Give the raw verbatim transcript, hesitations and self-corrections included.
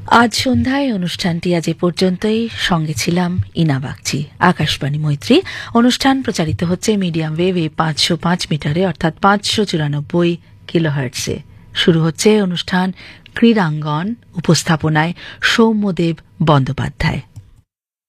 আজ সন্ধ্যায় অনুষ্ঠানটি আজ এ পর্যন্তই। সঙ্গে ছিলাম ইনা বাগচি। আকাশবাণী মৈত্রী অনুষ্ঠান প্রচারিত হচ্ছে মিডিয়াম ওয়েভে পাঁচশো পাঁচ মিটারে অর্থাৎ পাঁচশো চুরানব্বই কিলোহার্টসে। শুরু হচ্ছে অনুষ্ঠান ক্রীড়াঙ্গন। উপস্থাপনায় সৌম্যদেব বন্দ্যোপাধ্যায়।